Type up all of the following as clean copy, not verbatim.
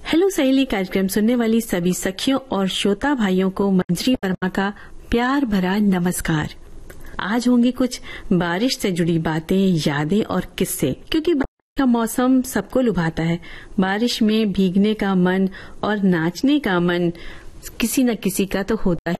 Hello सहेली कार्यक्रम सुनने वाली सभी सखियों और श्रोता भाइयों को मंजरी वर्मा का प्यार भरा नमस्कार। आज होंगी कुछ बारिश से जुड़ी बातें, यादें और किस्से, क्योंकि बारिश का मौसम सबको लुभाता है। बारिश में भीगने का मन और नाचने का मन किसी न किसी का तो होता है।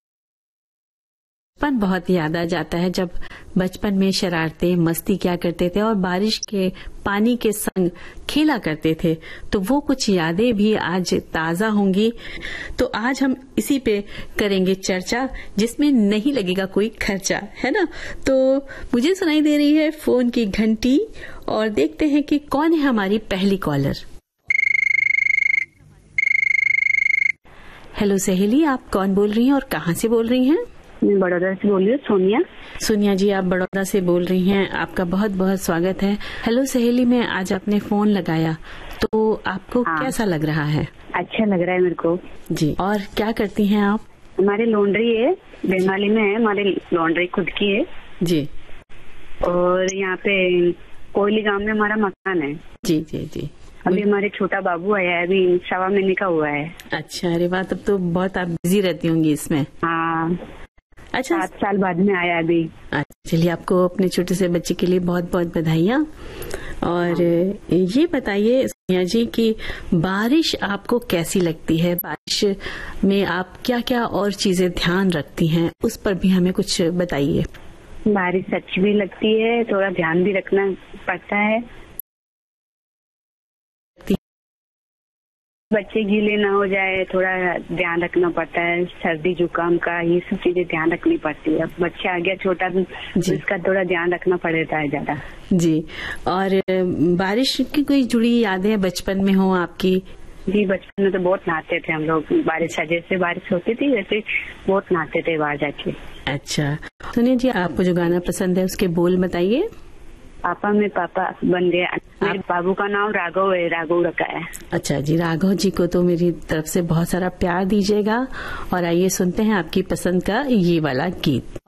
बचपन बहुत याद आ जाता है, जब बचपन में शरारतें मस्ती क्या करते थे और बारिश के पानी के संग खेला करते थे, तो वो कुछ यादें भी आज ताजा होंगी। तो आज हम इसी पे करेंगे चर्चा, जिसमें नहीं लगेगा कोई खर्चा, है ना। तो मुझे सुनाई दे रही है फोन की घंटी और देखते हैं कि कौन है हमारी पहली कॉलर। हेलो सहेली, आप कौन बोल रही हैं और कहाँ से बोल रही हैं? मैं बड़ौदा से बोल रही हूँ, सोनिया। सोनिया जी, आप बड़ौदा से बोल रही हैं, आपका बहुत बहुत स्वागत है। हेलो सहेली, में आज आपने फोन लगाया, तो आपको कैसा लग रहा है? अच्छा लग रहा है मेरे को जी। और क्या करती हैं आप? हमारी लॉन्ड्री है, बेंगाली में है, हमारी लॉन्ड्री खुद की है जी। और यहाँ पे कोयली गांव में हमारा मकान है। जी जी जी। अभी हमारे छोटा बाबू आया है, अभी 7 महीने का हुआ है। अच्छा, अरे वाह, तब तो बहुत आप बिजी रहती होंगी इसमें। हाँ, अच्छा, 7 साल बाद में आया अभी। चलिए, आपको अपने छोटे से बच्चे के लिए बहुत बहुत बधाइयाँ। और ये बताइए सोनिया जी कि बारिश आपको कैसी लगती है? बारिश में आप क्या क्या और चीजें ध्यान रखती हैं, उस पर भी हमें कुछ बताइए। बारिश अच्छी भी लगती है, थोड़ा ध्यान भी रखना पड़ता है, बच्चे गीले ना हो जाए, थोड़ा ध्यान रखना पड़ता है। सर्दी जुकाम का ये सब चीजें ध्यान रखनी पड़ती है। बच्चा आ गया छोटा, इसका थोड़ा ध्यान रखना पड़ता है ज्यादा। जी। और बारिश की कोई जुड़ी यादें बचपन में हो आपकी? जी, बचपन में तो बहुत नहाते थे हम लोग। बारिश जैसे बारिश होती थी वैसे बहुत नहाते थे बाहर जाके। अच्छा, सुनिए जी, आपको जो गाना पसंद है उसके बोल बताइए। पापा में पापा बन गया। मेरे बाबू का नाम राघव है, राघव रखा है। अच्छा जी, राघव जी को तो मेरी तरफ से बहुत सारा प्यार दीजिएगा। और आइए सुनते हैं आपकी पसंद का ये वाला गीत।